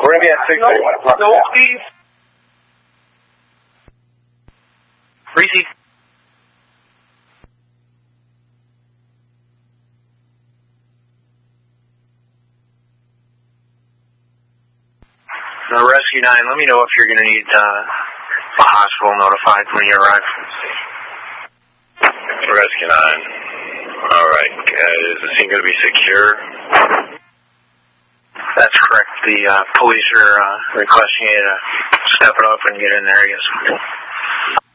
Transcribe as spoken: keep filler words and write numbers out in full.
We're going to be at six thirty. No, please. Receive. Now, Rescue nine, let me know if you're going to need uh, a hospital notified when you arrive. Rescue nine. All right. Uh, is the scene going to be secure? That's correct. The uh, police are uh, requesting you to step it up and get in there, I guess.